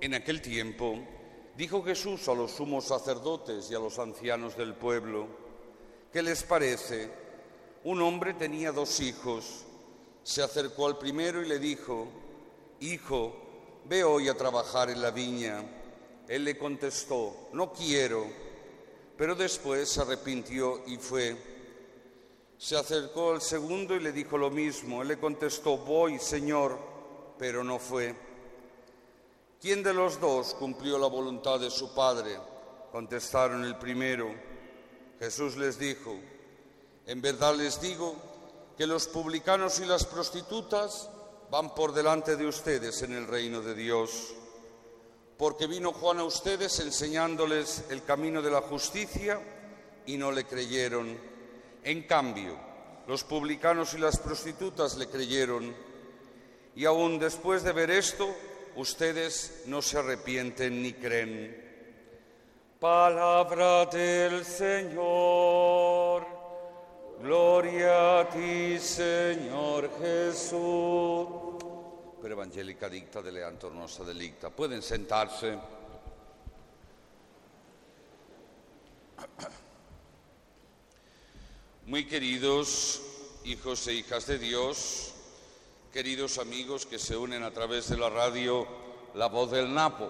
En aquel tiempo dijo Jesús a los sumos sacerdotes y a los ancianos del pueblo: ¿qué les parece? Un hombre tenía 2 hijos. Se acercó al primero y le dijo: Hijo, ve hoy a trabajar en la viña. Él le contestó: no quiero. Pero después se arrepintió y fue. Se acercó al segundo y le dijo lo mismo. Él le contestó: voy, Señor, pero no fue. ¿Quién de los 2 cumplió la voluntad de su padre? Contestaron: el primero. Jesús les dijo: en verdad les digo que los publicanos y las prostitutas van por delante de ustedes en el reino de Dios. Porque vino Juan a ustedes enseñándoles el camino de la justicia y no le creyeron. En cambio, los publicanos y las prostitutas le creyeron. Y aún después de ver esto, ustedes no se arrepienten ni creen. Palabra del Señor. Gloria a ti, Señor Jesús. Per Evangelica dicta de Leantor nostra delicta. Pueden sentarse. Muy queridos hijos e hijas de Dios, queridos amigos que se unen a través de la radio La Voz del Napo.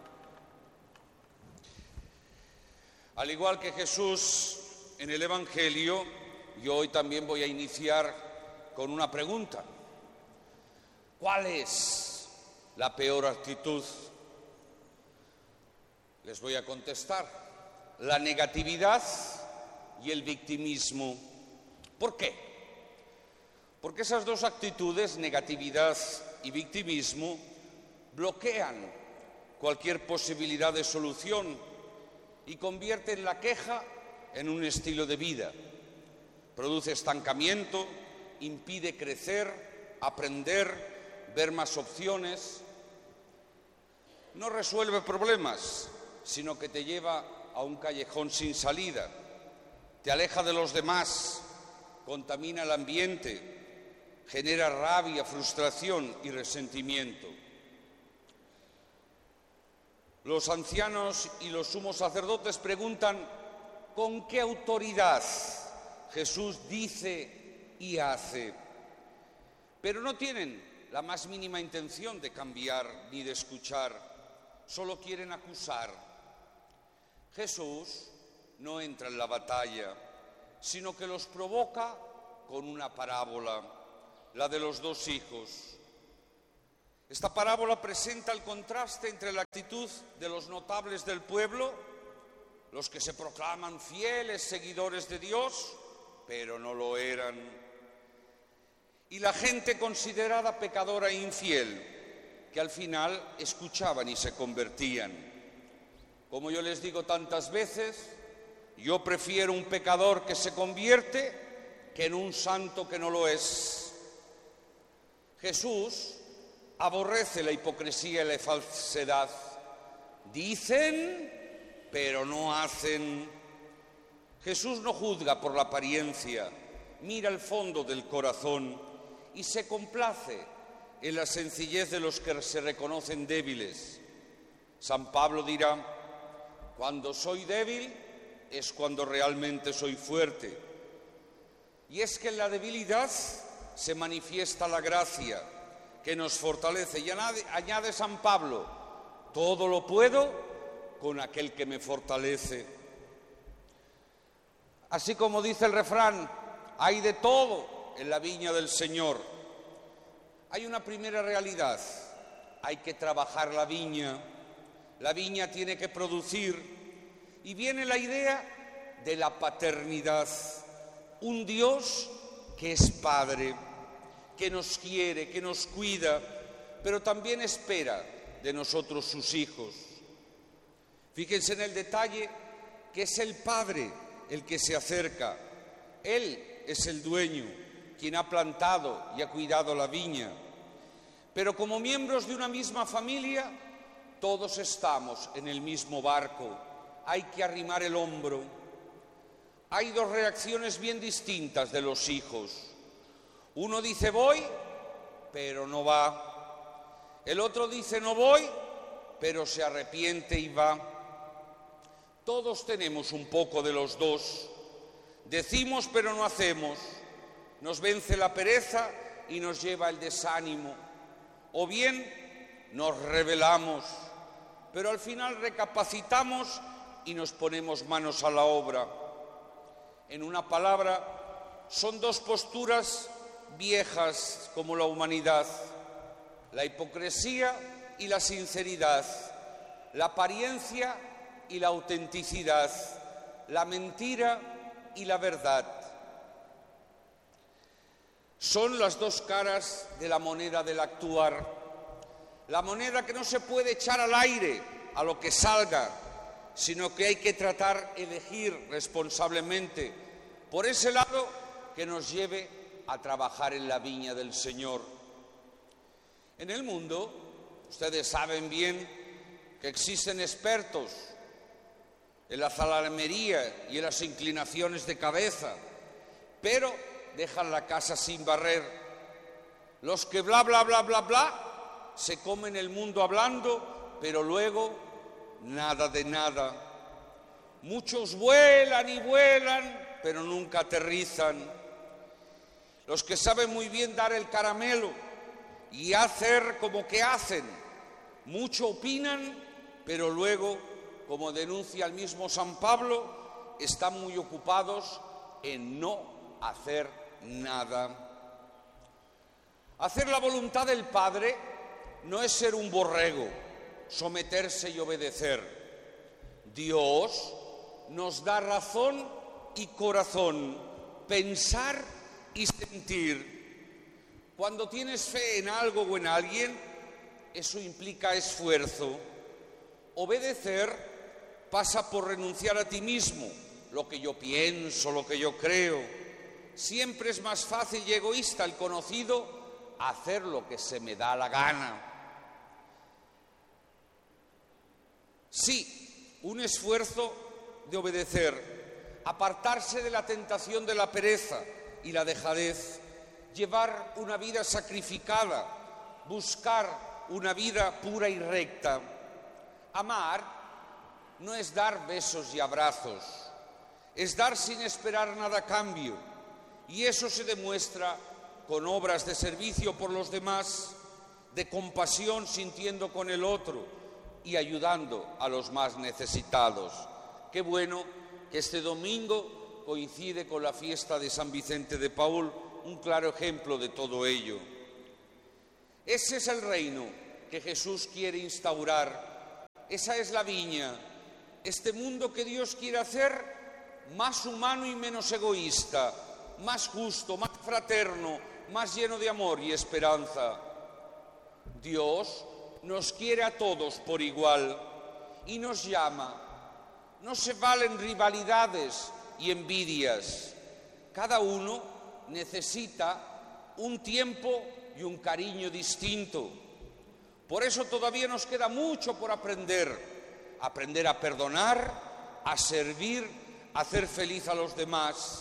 Al igual que Jesús en el Evangelio, yo hoy también voy a iniciar con una pregunta. ¿Cuál es la peor actitud? Les voy a contestar: la negatividad y el victimismo. ¿Por qué? Porque esas 2 actitudes, negatividad y victimismo, bloquean cualquier posibilidad de solución y convierten la queja en un estilo de vida. Produce estancamiento, impide crecer, aprender, ver más opciones. No resuelve problemas, sino que te lleva a un callejón sin salida. Te aleja de los demás, contamina el ambiente, genera rabia, frustración y resentimiento. Los ancianos y los sumos sacerdotes preguntan: ¿con qué autoridad Jesús dice y hace? Pero no tienen la más mínima intención de cambiar ni de escuchar, solo quieren acusar. Jesús no entra en la batalla, sino que los provoca con una parábola, la de los 2 hijos. Esta parábola presenta el contraste entre la actitud de los notables del pueblo, los que se proclaman fieles seguidores de Dios, pero no lo eran, y la gente considerada pecadora e infiel, que al final escuchaban y se convertían. Como yo les digo tantas veces, yo prefiero un pecador que se convierte que en un santo que no lo es. Jesús aborrece la hipocresía y la falsedad. Dicen, pero no hacen. Jesús no juzga por la apariencia, mira el fondo del corazón y se complace en la sencillez de los que se reconocen débiles. San Pablo dirá: cuando soy débil es cuando realmente soy fuerte. Y es que en la debilidad se manifiesta la gracia que nos fortalece. Y añade San Pablo: todo lo puedo con aquel que me fortalece. Así como dice el refrán, hay de todo en la viña del Señor. Hay una primera realidad: hay que trabajar la viña. La viña tiene que producir. Y viene la idea de la paternidad. Un Dios que es Padre, que nos quiere, que nos cuida, pero también espera de nosotros sus hijos. Fíjense en el detalle que es el Padre el que se acerca. Él es el dueño, quien ha plantado y ha cuidado la viña. Pero como miembros de una misma familia, todos estamos en el mismo barco. Hay que arrimar el hombro. Hay 2 reacciones bien distintas de los hijos. Uno dice voy, pero no va. El otro dice no voy, pero se arrepiente y va. Todos tenemos un poco de los dos. Decimos pero no hacemos. Nos vence la pereza y nos lleva el desánimo. O bien nos rebelamos, pero al final recapacitamos y nos ponemos manos a la obra. En una palabra, son dos posturas viejas como la humanidad: la hipocresía y la sinceridad, la apariencia y la autenticidad, la mentira y la verdad. Son las dos caras de la moneda del actuar. La moneda que no se puede echar al aire a lo que salga, sino que hay que tratar de elegir responsablemente por ese lado que nos lleve a trabajar en la viña del Señor. En el mundo, ustedes saben bien que existen expertos en la zalamería y en las inclinaciones de cabeza, pero dejan la casa sin barrer. Los que bla, bla, bla, bla, bla, se comen el mundo hablando, pero luego nada de nada. Muchos vuelan y vuelan, pero nunca aterrizan. Los que saben muy bien dar el caramelo y hacer como que hacen, mucho opinan, pero luego, como denuncia el mismo San Pablo, están muy ocupados en no hacer nada. Hacer la voluntad del Padre no es ser un borrego, someterse y obedecer. Dios nos da razón y corazón, pensar y sentir. Cuando tienes fe en algo o en alguien, eso implica esfuerzo. Obedecer pasa por renunciar a ti mismo, lo que yo pienso, lo que yo creo. Siempre es más fácil y egoísta el conocido hacer lo que se me da la gana. Sí, un esfuerzo de obedecer, apartarse de la tentación de la pereza y la dejadez, llevar una vida sacrificada, buscar una vida pura y recta. Amar no es dar besos y abrazos, es dar sin esperar nada a cambio. Y eso se demuestra con obras de servicio por los demás, de compasión sintiendo con el otro y ayudando a los más necesitados. Qué bueno que este domingo coincide con la fiesta de San Vicente de Paúl, un claro ejemplo de todo ello. Ese es el reino que Jesús quiere instaurar. Esa es la viña, este mundo que Dios quiere hacer más humano y menos egoísta, más justo, más fraterno, más lleno de amor y esperanza. Dios nos quiere a todos por igual y nos llama. No se valen rivalidades y envidias. Cada uno necesita un tiempo y un cariño distinto. Por eso todavía nos queda mucho por aprender. Aprender a perdonar, a servir, a hacer feliz a los demás.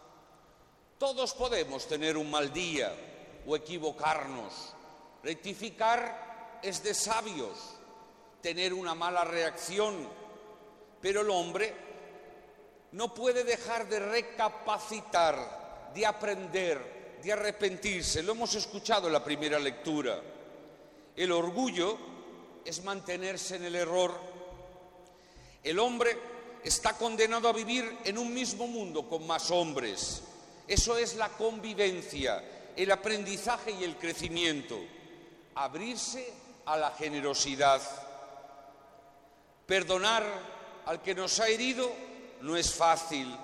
Todos podemos tener un mal día o equivocarnos. Rectificar es de sabios, tener una mala reacción, pero el hombre no puede dejar de recapacitar, de aprender, de arrepentirse. Lo hemos escuchado en la primera lectura. El orgullo es mantenerse en el error. El hombre está condenado a vivir en un mismo mundo con más hombres. Eso es la convivencia, el aprendizaje y el crecimiento. Abrirse a la generosidad. Perdonar al que nos ha herido no es fácil.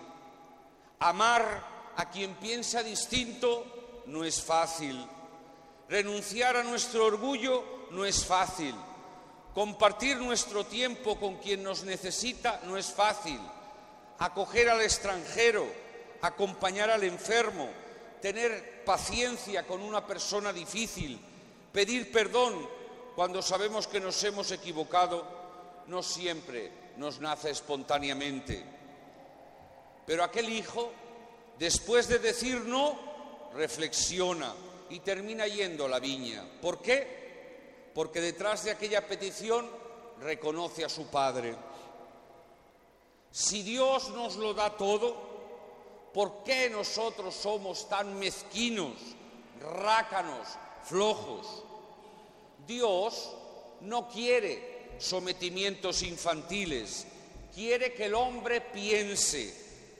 Amar a quien piensa distinto no es fácil. Renunciar a nuestro orgullo no es fácil. Compartir nuestro tiempo con quien nos necesita no es fácil. Acoger al extranjero, acompañar al enfermo, tener paciencia con una persona difícil, pedir perdón cuando sabemos que nos hemos equivocado, no siempre nos nace espontáneamente. Pero aquel hijo, después de decir no, reflexiona y termina yendo a la viña. ¿Por qué? Porque detrás de aquella petición reconoce a su Padre. Si Dios nos lo da todo, ¿por qué nosotros somos tan mezquinos, rácanos, flojos? Dios no quiere sometimientos infantiles, quiere que el hombre piense.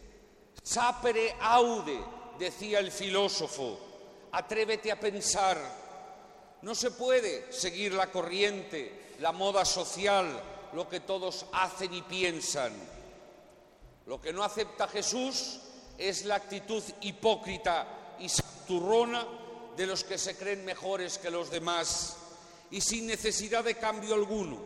Sapere aude, decía el filósofo, atrévete a pensar. No se puede seguir la corriente, la moda social, lo que todos hacen y piensan. Lo que no acepta Jesús es la actitud hipócrita y santurrona de los que se creen mejores que los demás y sin necesidad de cambio alguno.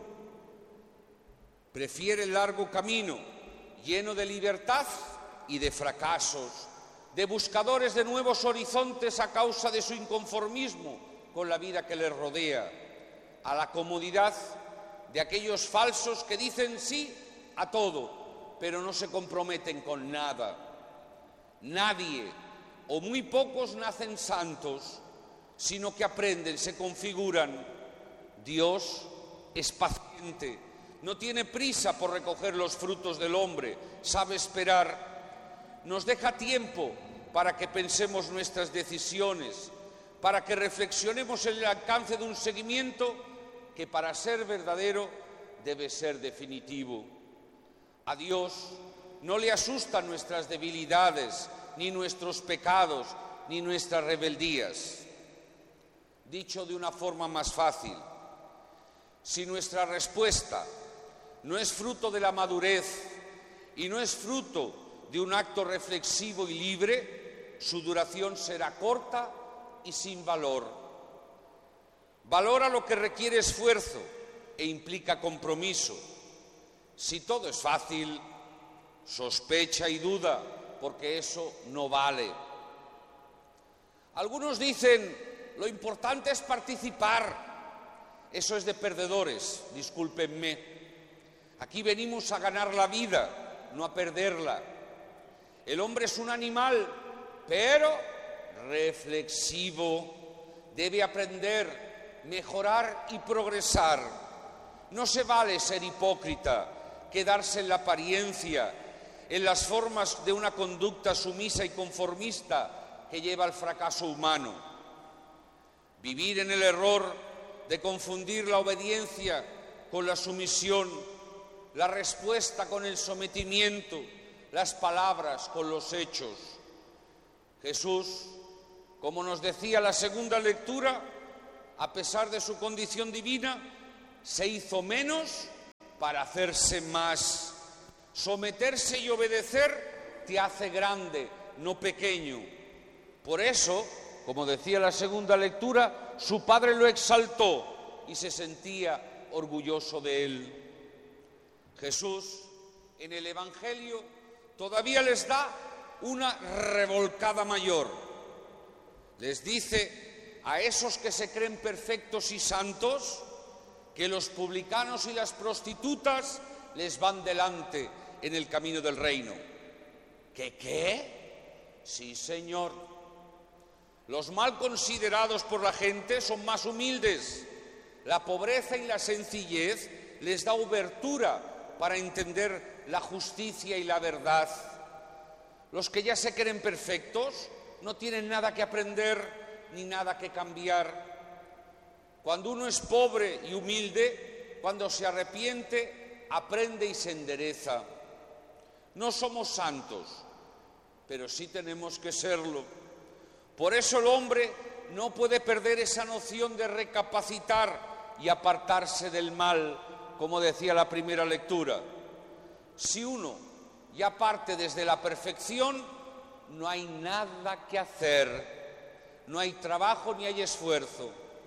Prefiere el largo camino, lleno de libertad y de fracasos, de buscadores de nuevos horizontes a causa de su inconformismo con la vida que les rodea, a la comodidad de aquellos falsos que dicen sí a todo, pero no se comprometen con nada. Nadie o muy pocos nacen santos, sino que aprenden, se configuran. Dios es paciente, no tiene prisa por recoger los frutos del hombre, sabe esperar. Nos deja tiempo para que pensemos nuestras decisiones, para que reflexionemos en el alcance de un seguimiento que para ser verdadero debe ser definitivo. A Dios no le asustan nuestras debilidades, ni nuestros pecados, ni nuestras rebeldías. Dicho de una forma más fácil, si nuestra respuesta no es fruto de la madurez y no es fruto de un acto reflexivo y libre, su duración será corta y sin valor. Valora lo que requiere esfuerzo e implica compromiso. Si todo es fácil, sospecha y duda, porque eso no vale. Algunos dicen, lo importante es participar. Eso es de perdedores, discúlpenme. Aquí venimos a ganar la vida, no a perderla. El hombre es un animal, pero reflexivo. Debe aprender, mejorar y progresar. No se vale ser hipócrita, quedarse en la apariencia, en las formas de una conducta sumisa y conformista que lleva al fracaso humano. Vivir en el error de confundir la obediencia con la sumisión, la respuesta con el sometimiento, las palabras con los hechos. Jesús, como nos decía la segunda lectura, a pesar de su condición divina, se hizo menos para hacerse más. Someterse y obedecer te hace grande, no pequeño. Por eso, como decía la segunda lectura, su padre lo exaltó y se sentía orgulloso de él. Jesús, en el Evangelio, todavía les da una revolcada mayor. Les dice a esos que se creen perfectos y santos que los publicanos y las prostitutas les van delante en el camino del reino. ¿Qué? Sí, Señor. Los mal considerados por la gente son más humildes. La pobreza y la sencillez les da obertura para entender la justicia y la verdad. Los que ya se creen perfectos no tienen nada que aprender ni nada que cambiar. Cuando uno es pobre y humilde, cuando se arrepiente, aprende y se endereza. No somos santos, pero sí tenemos que serlo. Por eso el hombre no puede perder esa noción de recapacitar y apartarse del mal, como decía la primera lectura. Si uno ya parte desde la perfección, no hay nada que hacer, no hay trabajo ni hay esfuerzo.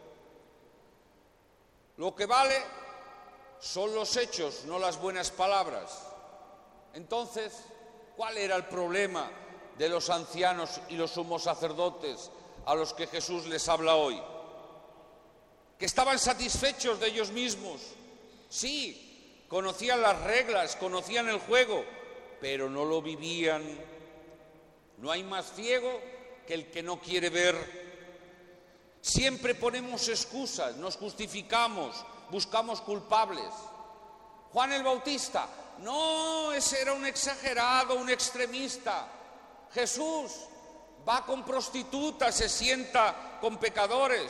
Lo que vale son los hechos, no las buenas palabras. Entonces, ¿cuál era el problema de los ancianos y los sumos sacerdotes a los que Jesús les habla hoy? Que estaban satisfechos de ellos mismos. Sí, conocían las reglas, conocían el juego, pero no lo vivían. No hay más ciego que el que no quiere ver. Siempre ponemos excusas, nos justificamos, buscamos culpables. Juan el Bautista, no, ese era un exagerado, un extremista. Jesús va con prostitutas, se sienta con pecadores.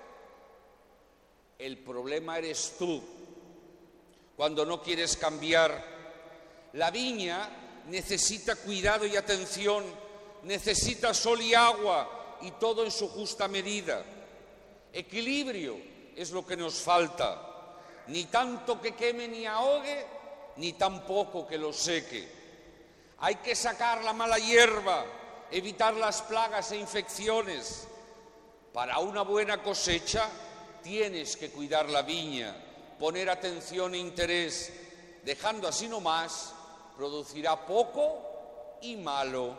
El problema eres tú, cuando no quieres cambiar. La viña necesita cuidado y atención, necesita sol y agua, y todo en su justa medida. Equilibrio es lo que nos falta, ni tanto que queme ni ahogue, ni tampoco que lo seque. Hay que sacar la mala hierba, evitar las plagas e infecciones. Para una buena cosecha tienes que cuidar la viña, poner atención e interés, dejando así nomás, producirá poco y malo.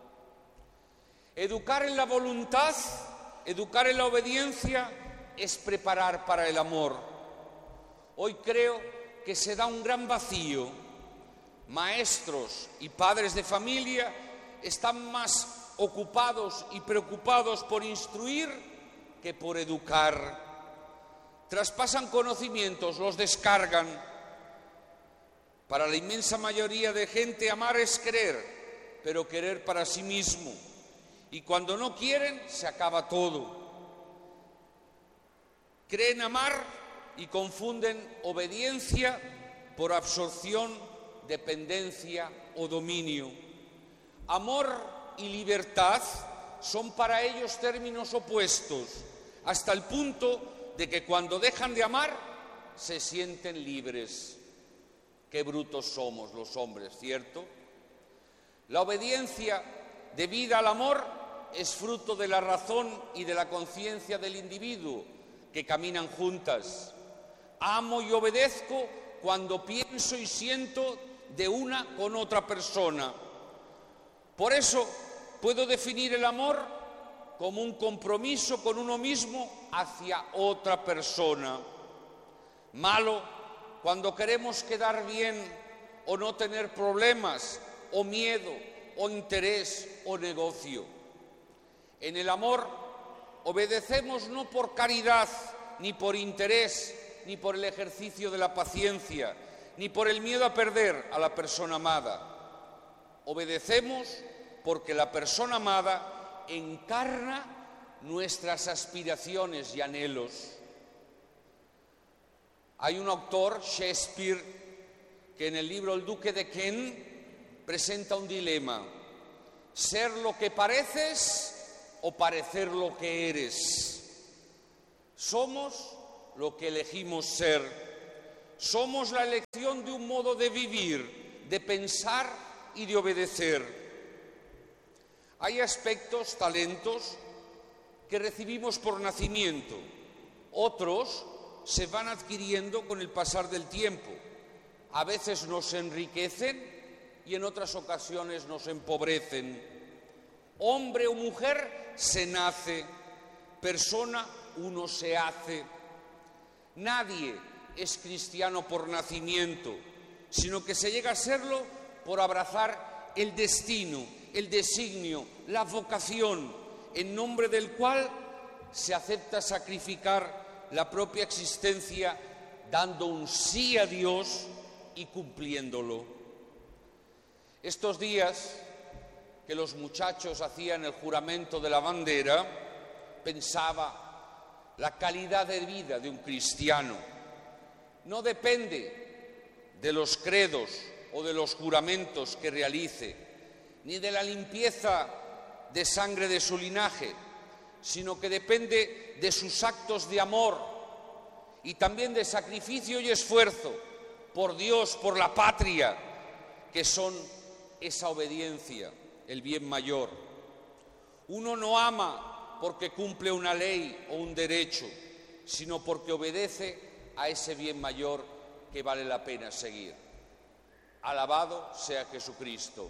Educar en la voluntad, educar en la obediencia, es preparar para el amor. Hoy creo que se da un gran vacío. Maestros y padres de familia están más ocupados y preocupados por instruir que por educar. Traspasan conocimientos, los descargan. Para la inmensa mayoría de gente, amar es querer, pero querer para sí mismo. Y cuando no quieren, se acaba todo. Creen amar y confunden obediencia por absorción, dependencia o dominio. Amor y libertad son para ellos términos opuestos, hasta el punto de que cuando dejan de amar, se sienten libres. Qué brutos somos los hombres, ¿cierto? La obediencia debida al amor es fruto de la razón y de la conciencia del individuo, que caminan juntas. Amo y obedezco cuando pienso y siento de una con otra persona. Por eso puedo definir el amor como un compromiso con uno mismo hacia otra persona. Malo cuando queremos quedar bien o no tener problemas, o miedo, o interés, o negocio. En el amor obedecemos no por caridad, ni por interés, ni por el ejercicio de la paciencia, ni por el miedo a perder a la persona amada. Obedecemos porque la persona amada encarna nuestras aspiraciones y anhelos. Hay un autor, Shakespeare, que en el libro El Duque de Kent presenta un dilema: ser lo que pareces o parecer lo que eres. Somos lo que elegimos ser. Somos la elección de un modo de vivir, de pensar y de obedecer. Hay aspectos, talentos, que recibimos por nacimiento. Otros se van adquiriendo con el pasar del tiempo. A veces nos enriquecen y en otras ocasiones nos empobrecen. Hombre o mujer se nace, persona uno se hace. Nadie es cristiano por nacimiento, sino que se llega a serlo por abrazar el destino, el designio, la vocación, en nombre del cual se acepta sacrificar la propia existencia, dando un sí a Dios y cumpliéndolo. Estos días que los muchachos hacían el juramento de la bandera, pensaba, la calidad de vida de un cristiano no depende de los credos o de los juramentos que realice, ni de la limpieza de sangre de su linaje, sino que depende de sus actos de amor y también de sacrificio y esfuerzo por Dios, por la patria, que son esa obediencia, el bien mayor. Uno no ama porque cumple una ley o un derecho, sino porque obedece a ese bien mayor que vale la pena seguir. Alabado sea Jesucristo.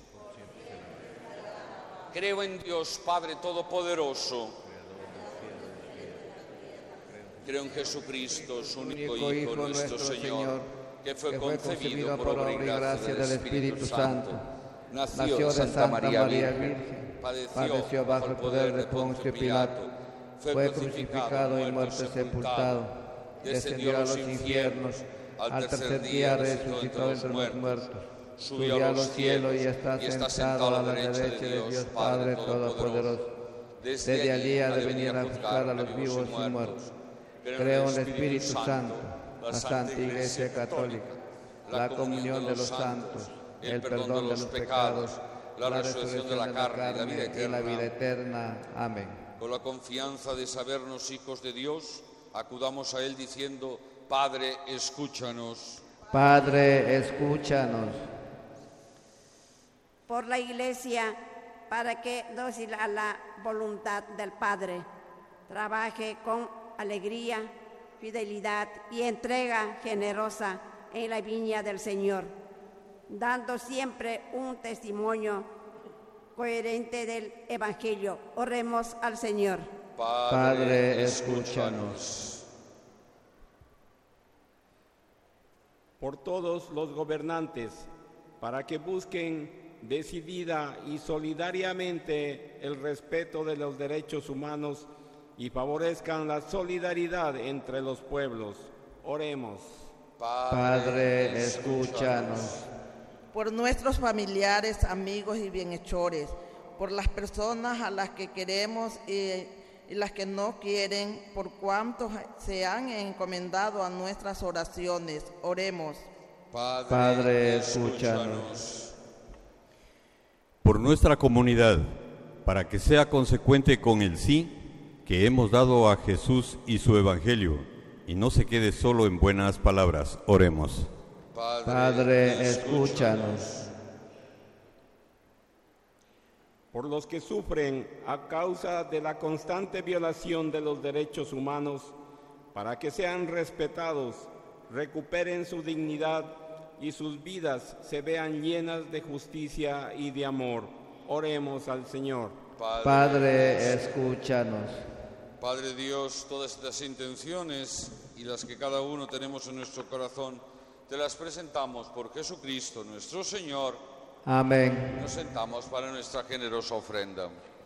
Creo en Dios Padre Todopoderoso. Creo en Jesucristo, su único Hijo, nuestro Señor, que fue concebido por obra y gracia del Espíritu Santo. Nació de Santa María Virgen, padeció bajo el poder de Poncio Pilato, fue crucificado y muerto y sepultado, descendió a los infiernos, al tercer día resucitó entre los muertos, subió a los cielos y está sentado a la derecha de Dios Padre Todopoderoso. Desde allí ha de venir a juzgar a los vivos y muertos. Creo en el Espíritu Santo, la Santa Iglesia Católica, la comunión de los santos, el perdón de los pecados, la resurrección de la carne y la vida eterna. Amén. Con la confianza de sabernos hijos de Dios, acudamos a Él diciendo: Padre, escúchanos. Padre, escúchanos. Por la Iglesia, para que, dócil a la voluntad del Padre, trabaje con alegría, fidelidad y entrega generosa en la viña del Señor, dando siempre un testimonio coherente del Evangelio. Oremos al Señor. Padre, escúchanos. Por todos los gobernantes, para que busquen decidida y solidariamente el respeto de los derechos humanos y favorezcan la solidaridad entre los pueblos. Oremos. Padre, escúchanos. Por nuestros familiares, amigos y bienhechores, por las personas a las que queremos y las que no quieren, por cuantos se han encomendado a nuestras oraciones. Oremos. Padre, escúchanos. Por nuestra comunidad, para que sea consecuente con el sí que hemos dado a Jesús y su Evangelio, y no se quede solo en buenas palabras. Oremos. Padre, escúchanos. Por los que sufren a causa de la constante violación de los derechos humanos, para que sean respetados, recuperen su dignidad y sus vidas se vean llenas de justicia y de amor. Oremos al Señor. Padre, escúchanos. Padre Dios, todas estas intenciones y las que cada uno tenemos en nuestro corazón, te las presentamos por Jesucristo nuestro Señor. Amén. Nos sentamos para nuestra generosa ofrenda.